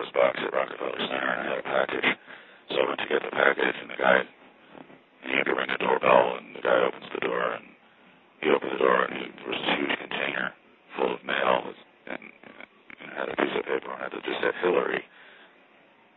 office box at Rockefeller Center, and I had a package. So I went to get the package, and the guy, he had to ring the doorbell, and the guy opens the door, and he opened the door, and there was this huge container full of mail, and it had a piece of paper on it that just said Hillary.